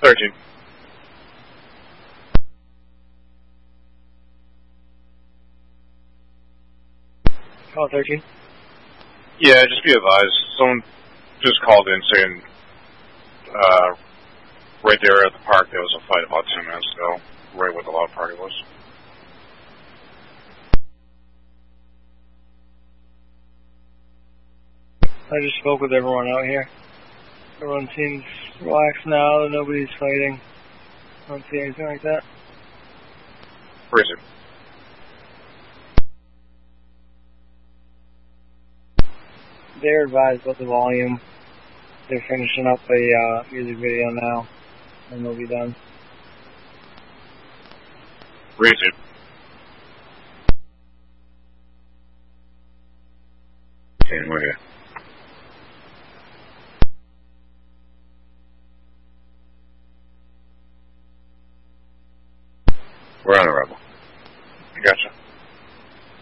13. Call 13. Yeah, just be advised. Someone just called in saying right there at the park there was a fight about 10 minutes ago, right where the law party was. I just spoke with everyone out here. Everyone seems relaxed now. Nobody's fighting. I don't see anything like that. Where is it? They're advised about the volume. They're finishing up a music video now, and they'll be done. Where is it? We're here. We're on a rebel. Gotcha.